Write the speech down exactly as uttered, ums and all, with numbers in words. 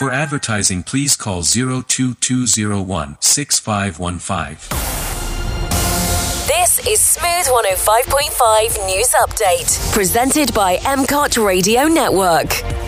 For advertising, please call zero two two zero one six five one five. This is Smooth one oh five point five News Update, presented by M C O T Radio Network.